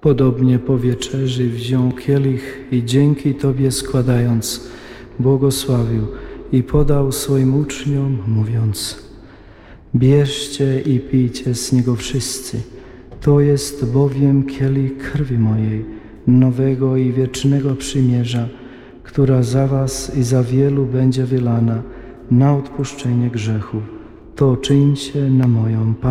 Podobnie po wieczerzy wziął kielich i dzięki Tobie składając, błogosławił i podał swoim uczniom, mówiąc: bierzcie i pijcie z niego wszyscy. To jest bowiem kielich krwi mojej, nowego i wiecznego przymierza, która za was i za wielu będzie wylana na odpuszczenie grzechów. To czyńcie na moją pamiątkę.